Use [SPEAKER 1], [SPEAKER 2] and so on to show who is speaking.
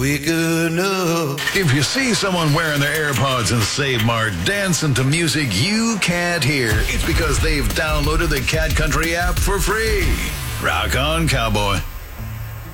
[SPEAKER 1] Waking up.
[SPEAKER 2] If you see someone wearing their AirPods in Save Mart dancing to music you can't hear, it's because they've downloaded the Cat Country app for free. Rock on, cowboy.